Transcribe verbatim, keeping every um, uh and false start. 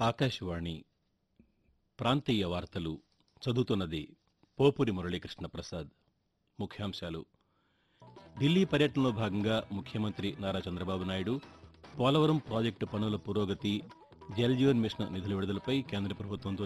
ఆకాశవాణి ప్రాంతీయ వార్తలు చదువుతున్నది పోపురి మురళీకృష్ణ ప్రసాద్. ముఖ్యాంశాలు: ఢిల్లీ పర్యటనలో భాగంగా ముఖ్యమంత్రి నారా చంద్రబాబు నాయుడు పోలవరం ప్రాజెక్టు పనుల పురోగతి, జల్ జీవన్ మిషన్ నిధుల విడుదలపై కేంద్ర ప్రభుత్వంతో